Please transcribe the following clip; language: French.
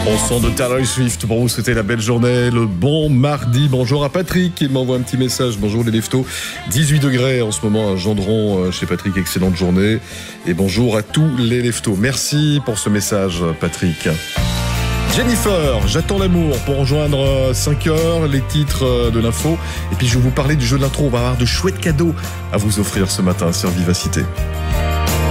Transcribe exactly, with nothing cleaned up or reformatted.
On sent de Taylor Swift pour vous souhaiter la belle journée, le bon mardi. Bonjour à Patrick qui m'envoie un petit message. Bonjour les leftos. dix-huit degrés en ce moment à Gendron chez Patrick. Excellente journée. Et bonjour à tous les leftos. Merci pour ce message Patrick. Jennifer, j'attends l'amour pour rejoindre cinq heures, les titres de l'info. Et puis je vais vous parler du jeu de l'intro. On va avoir de chouettes cadeaux à vous offrir ce matin sur Vivacité.